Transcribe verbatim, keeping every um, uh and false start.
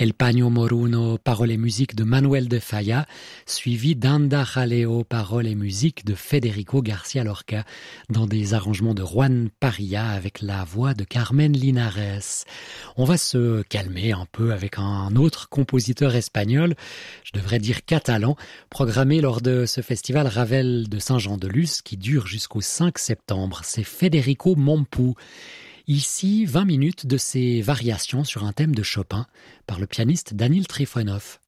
El Paño Moruno, paroles et musique de Manuel de Falla, suivi d'Anda Jaleo, paroles et musique de Federico García Lorca, dans des arrangements de Juan Parilla avec la voix de Carmen Linares. On va se calmer un peu avec un autre compositeur espagnol, je devrais dire catalan, programmé lors de ce festival Ravel de Saint-Jean-de-Luz qui dure jusqu'au cinq septembre. C'est Federico Mompou. Ici, vingt minutes de ses variations sur un thème de Chopin par le pianiste Danil Trifonov.